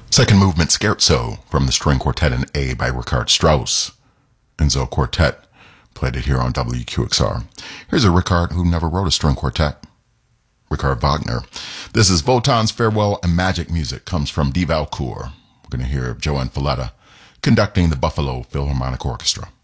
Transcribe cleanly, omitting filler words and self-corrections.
Second movement Scherzo from the string quartet in A by Richard Strauss. Enzo Quartet played it here on WQXR. Here's a Richard who never wrote a string quartet. Richard Wagner. This is Wotan's Farewell and Magic Music. Comes from Die Walküre. We're going to hear Joan Falletta conducting the Buffalo Philharmonic Orchestra.